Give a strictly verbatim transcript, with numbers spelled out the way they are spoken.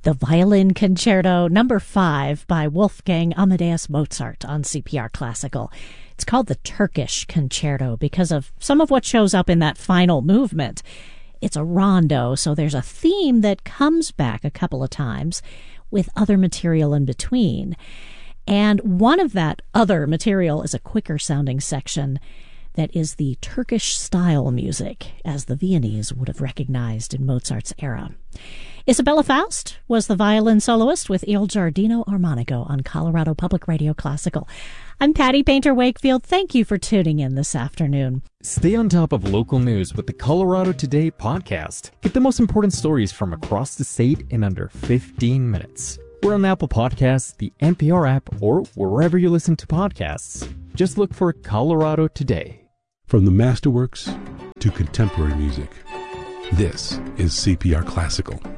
the Violin Concerto number five by Wolfgang Amadeus Mozart on C P R Classical. It's called the Turkish Concerto because of some of what shows up in that final movement. It's a rondo, so there's a theme that comes back a couple of times with other material in between. And one of that other material is a quicker sounding section that is the Turkish style music, as the Viennese would have recognized in Mozart's era. Isabella Faust was the violin soloist with Il Giardino Armonico on Colorado Public Radio Classical. I'm Patty Painter Wakefield. Thank you for tuning in this afternoon. Stay on top of local news with the Colorado Today podcast. Get the most important stories from across the state in under fifteen minutes. We're on Apple Podcasts, the N P R app, or wherever you listen to podcasts. Just look for Colorado Today. From the masterworks to contemporary music, this is C P R Classical.